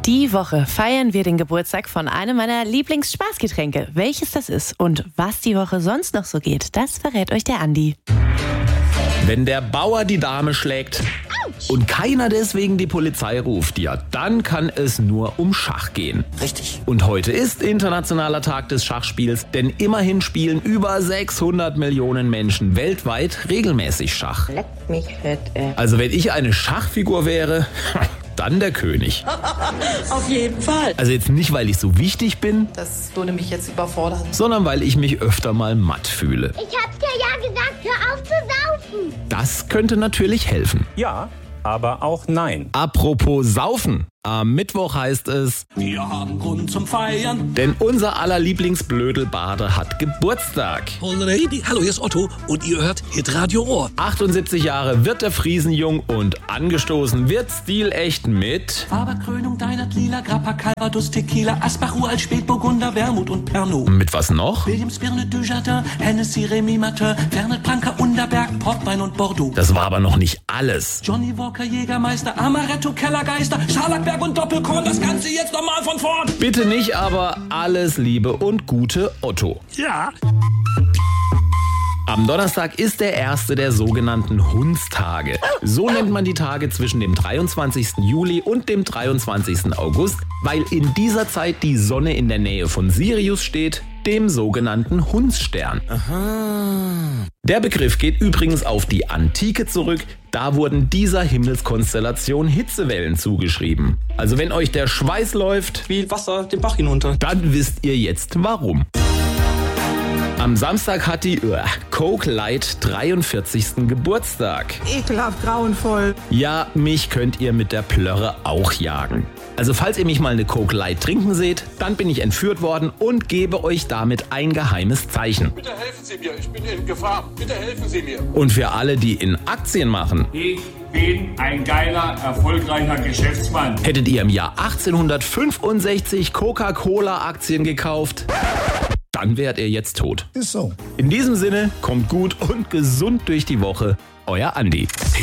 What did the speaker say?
Die Woche feiern wir den Geburtstag von einem meiner Lieblingsspaßgetränke. Welches das ist und was die Woche sonst noch so geht, das verrät euch der Andi. Wenn der Bauer die Dame schlägt und keiner deswegen die Polizei ruft, ja, dann kann es nur um Schach gehen. Richtig. Und heute ist Internationaler Tag des Schachspiels, denn immerhin spielen über 600 Millionen Menschen weltweit regelmäßig Schach. Leck mich fett, ey. Also wenn ich eine Schachfigur wäre, dann der König. Auf jeden Fall. Also jetzt nicht, weil ich so wichtig bin, Das würde mich jetzt überfordern. sondern weil ich mich öfter mal matt fühle. Ich hab's dir ja gesagt, hör auf zu saufen. Das könnte natürlich helfen. Ja, aber auch nein. Apropos Saufen. Am Mittwoch heißt es, Wir haben Grund zum Feiern. denn unser aller Lieblingsblödelbade hat Geburtstag. Hallo, hier ist Otto und ihr hört Hitradio Ohr. 78 Jahre wird der Friesen jung und angestoßen wird stilecht mit Faberkrönung deiner lila Grappa, Calvados, Tequila, Asbach, Uralt, Spätburgunder, Wermut und Pernod. mit was noch? Williams, Birne, Dujardin, Hennessy, Remy Martin, Fernet, Branca, Unterberg, Portwein und Bordeaux. Das war aber noch nicht alles. Johnny Walker, Jägermeister, Amaretto, Kellergeister, Scharlachberg und Doppelkorn, das Ganze jetzt nochmal von vorn. Bitte nicht, aber alles Liebe und Gute, Otto. Ja. Am Donnerstag ist der erste der sogenannten Hundstage. So nennt man die Tage zwischen dem 23. Juli und dem 23. August, weil in dieser Zeit die Sonne in der Nähe von Sirius steht, dem sogenannten Hundsstern. Der Begriff geht übrigens auf die Antike zurück. Da wurden dieser Himmelskonstellation Hitzewellen zugeschrieben. Also wenn euch der Schweiß läuft, Wie Wasser den Bach hinunter. dann wisst ihr jetzt warum. Am Samstag hat die Coke Light 43. Geburtstag. Ekelhaft grauenvoll. Ja, mich könnt ihr mit der Plörre auch jagen. Also falls ihr mich mal eine Coke Light trinken seht, dann bin ich entführt worden und gebe euch damit ein geheimes Zeichen. Bitte helfen Sie mir, ich bin in Gefahr. Bitte helfen Sie mir. Und für alle, die in Aktien machen, Ich bin ein geiler, erfolgreicher Geschäftsmann. hättet ihr im Jahr 1865 Coca-Cola-Aktien gekauft, dann wärt ihr jetzt tot. Ist so. In diesem Sinne, kommt gut und gesund durch die Woche. Euer Andi.